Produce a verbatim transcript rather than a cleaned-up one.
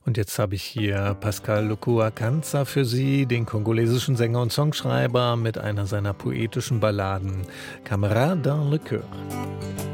Und jetzt habe ich hier Pascal Lukua-Kanza für Sie, den kongolesischen Sänger und Songschreiber, mit einer seiner poetischen Balladen Camarade dans le cœur.